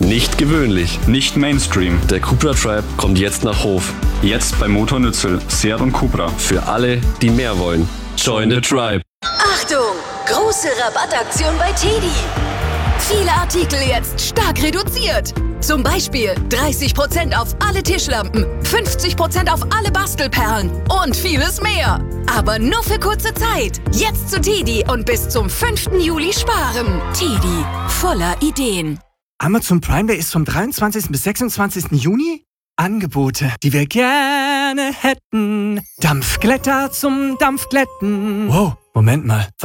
Nicht gewöhnlich. Nicht Mainstream. Der Cupra Tribe kommt jetzt nach Hof. Jetzt bei Motor Nützel, Seat und Cupra. Für alle, die mehr wollen. Join the Tribe. Achtung! Große Rabattaktion bei TEDi. Viele Artikel jetzt stark reduziert. Zum Beispiel 30% auf alle Tischlampen, 50% auf alle Bastelperlen und vieles mehr. Aber nur für kurze Zeit. Jetzt zu TEDi und bis zum 5. Juli sparen. TEDi, voller Ideen. Amazon Prime Day ist vom 23. bis 26. Juni. Angebote, die wir gerne hätten. Dampfglätter zum Dampfglätten. Wow, Moment mal.